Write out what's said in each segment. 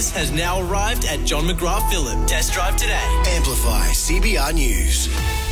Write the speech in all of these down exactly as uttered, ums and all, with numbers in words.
Prize has now arrived at John McGrath Phillip. Test drive today. Amplify C B R News.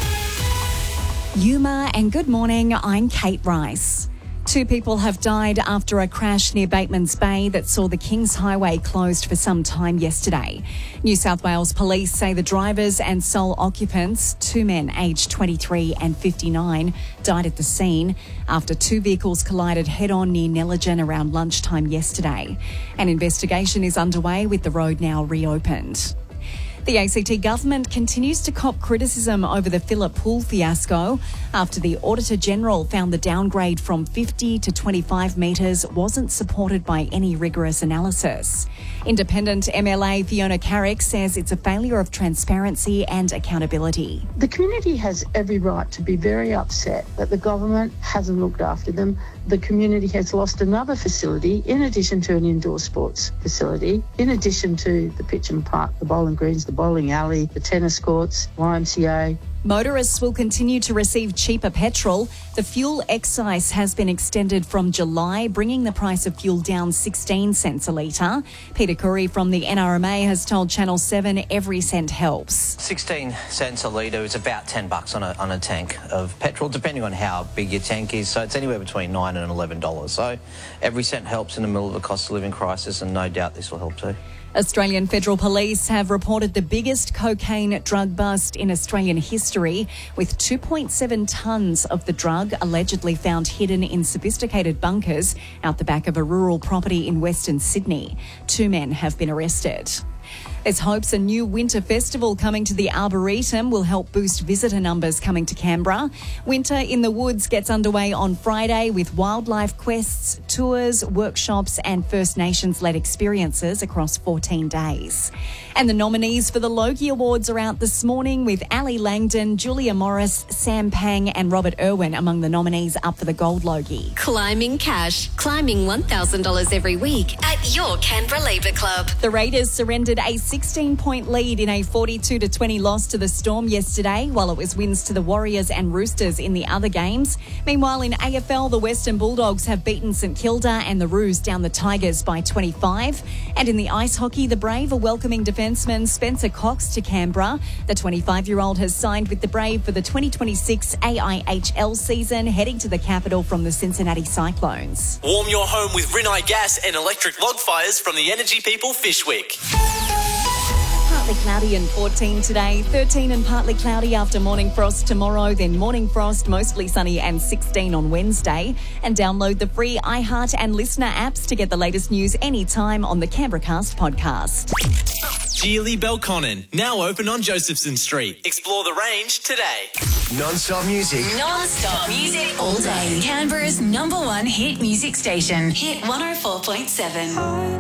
Yuma and good morning, I'm Kate Rice. Two people have died after a crash near Bateman's Bay that saw the Kings Highway closed for some time yesterday. New South Wales Police say the drivers and sole occupants, two men aged twenty-three and fifty-nine, died at the scene after two vehicles collided head-on near Neligan around lunchtime yesterday. An investigation is underway with the road now reopened. The A C T government continues to cop criticism over the Phillip Pool fiasco after the Auditor-General found the downgrade from fifty to twenty-five metres wasn't supported by any rigorous analysis. Independent M L A Fiona Carrick says it's a failure of transparency and accountability. The community has every right to be very upset that the government hasn't looked after them. The community has lost another facility in addition to an indoor sports facility, in addition to the pitch and park, the bowling greens, the bowling alley, the tennis courts, Y M C A. Motorists will continue to receive cheaper petrol. The fuel excise has been extended from July, bringing the price of fuel down sixteen cents a litre. Peter Curry from the N R M A has told Channel seven every cent helps. sixteen cents a litre is about ten bucks on a, on a tank of petrol, depending on how big your tank is. So it's anywhere between nine and eleven dollars. So every cent helps in the middle of a cost of living crisis, and no doubt this will help too. Australian Federal Police have reported the biggest cocaine drug bust in Australian history, with two point seven tonnes of the drug allegedly found hidden in sophisticated bunkers out the back of a rural property in Western Sydney. Two men have been arrested. There's hopes a new winter festival coming to the Arboretum will help boost visitor numbers coming to Canberra. Winter in the Woods gets underway on Friday with wildlife quests, tours, workshops and First Nations-led experiences across fourteen days. And the nominees for the Logie Awards are out this morning, with Ali Langdon, Julia Morris, Sam Pang and Robert Irwin among the nominees up for the Gold Logie. Climbing cash. Climbing one thousand dollars every week at your Canberra Labour Club. The Raiders surrendered a sixteen-point lead in a forty-two to twenty loss to the Storm yesterday, while it was wins to the Warriors and Roosters in the other games. Meanwhile, in A F L, the Western Bulldogs have beaten St Kilda and the Roos down the Tigers by twenty-five. And in the ice hockey, the Brave are welcoming defenceman Spencer Cox to Canberra. The twenty-five-year-old has signed with the Brave for the twenty twenty-six A I H L season, heading to the capital from the Cincinnati Cyclones. Warm your home with Rinnai gas and electric log fires from the Energy People Fishwick. Partly cloudy and fourteen today, thirteen and partly cloudy after morning frost tomorrow, then morning frost, mostly sunny and sixteen on Wednesday. And download the free iHeart and Listener apps to get the latest news anytime on the Canberracast podcast. Geely Belconnen, now open on Josephson Street. Explore the range today. Non-stop music. Non-stop music all day. Canberra's number one hit music station. Hit one oh four point seven.